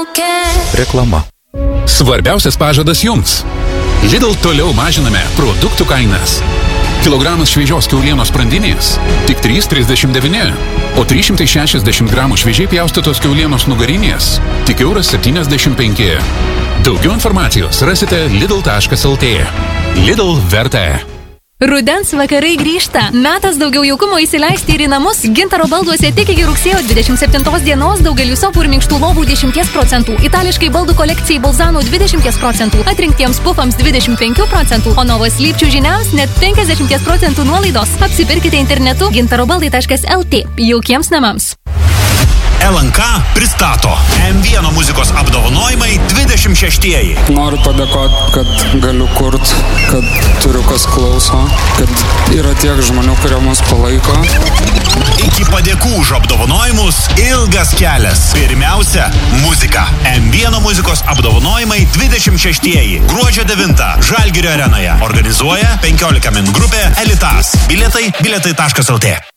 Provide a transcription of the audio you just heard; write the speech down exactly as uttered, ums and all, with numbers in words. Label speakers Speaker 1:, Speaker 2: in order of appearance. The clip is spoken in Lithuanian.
Speaker 1: Reklama. Svarbiausias pažadas jums. Lidl toliau mažiname produktų kainas. Kilogramas šviežios kiaulienos sprandinės tik trys trisdešimt devyni, o trys šimtai šešiasdešimt gramų šviežiai pjaustytos kiaulienos nugarinės tik euras septyniasdešimt penki. Daugiau informacijos rasite lidl taškas lt. Lidl verta.
Speaker 2: Rudens vakarai grįžta. Metas daugiau jaukumo įsileisti ir į namus. Gintaro balduose tik iki rugsėjo dvidešimt septintos dienos daugeliu sofų ir minkštų lovų dešimt procentų. Itališkai baldų kolekcijai Bolzano dvidešimt procentų. Atrinktiems pufams dvidešimt penki procentų. O Novos Lypčių žiniams net penkiasdešimt procentų nuolaidos. Apsipirkite internetu gintarobaldai taškas lt. Jaukiems namams.
Speaker 3: L N K pristato M vieno muzikos apdovanojimai dvidešimt šeštieji.
Speaker 4: Noriu padėkoti, kad galiu kurt, kad turiu kas klauso, kad yra tiek žmonių, kurie mus palaiko.
Speaker 3: Iki padėkų už apdovanojimus ilgas kelias. Pirmiausia, muzika. M vieno muzikos apdovanojimai dvidešimt šeštieji. Gruodžio devintą Žalgirio arenoje. Organizuoja penkiolika min grupė Elitas. Bilietai bilietai taškas lt.